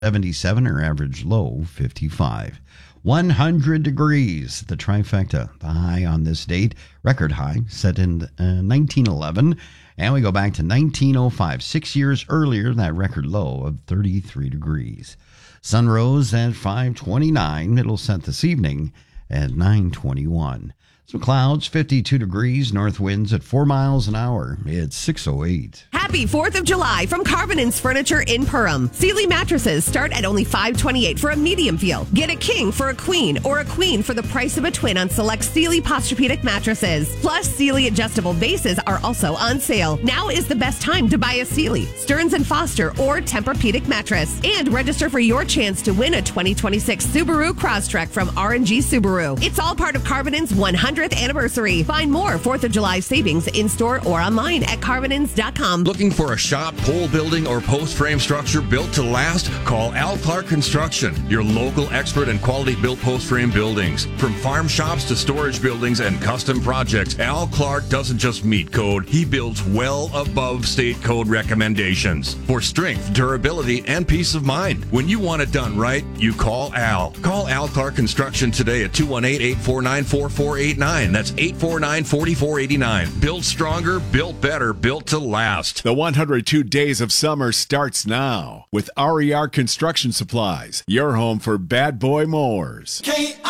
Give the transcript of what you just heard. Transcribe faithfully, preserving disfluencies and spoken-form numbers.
seventy-seven, or average low fifty-five. one hundred degrees, the trifecta, the high on this date, record high, set in uh, nineteen eleven. And we go back to nineteen oh five, six years earlier, that record low of thirty-three degrees. Sun rose at five twenty-nine. It'll set this evening at nine twenty-one. Some clouds, fifty-two degrees, north winds at four miles an hour. It's six oh eight. Happy fourth of July from Carvin's Furniture in Perham. Sealy mattresses start at only five twenty-eight for a medium feel. Get a king for a queen or a queen for the price of a twin on select Sealy Posturepedic mattresses. Plus, Sealy adjustable bases are also on sale. Now is the best time to buy a Sealy, Stearns and Foster, or Tempur-Pedic mattress. And register for your chance to win a twenty twenty-six Subaru Crosstrek from R and G Subaru. It's all part of Carvin's one hundredth anniversary. Find more fourth of July savings in-store or online at carvinins dot com. Looking for a shop, pole building, or post-frame structure built to last? Call Al Clark Construction, your local expert in quality-built post-frame buildings. From farm shops to storage buildings and custom projects, Al Clark doesn't just meet code, he builds well above state code recommendations for strength, durability, and peace of mind. When you want it done right, you call Al. Call Al Clark Construction today at two one eight, eight four nine, four four eight nine. That's eight four nine, four four eight nine. Built stronger, built better, built to last. The one hundred two Days of Summer starts now with R E R Construction Supplies, your home for bad boy mowers. K